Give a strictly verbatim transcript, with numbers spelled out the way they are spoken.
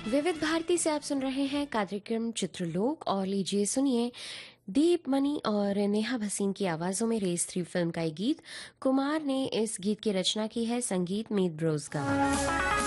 विविध भारती से आप सुन रहे हैं कार्यक्रम चित्रलोक और लीजिए सुनिए दीप मनी और नेहा भसीन की आवाजों में रेस थ्री फिल्म का ये गीत। कुमार ने इस गीत की रचना की है, संगीत मीत ब्रोज का।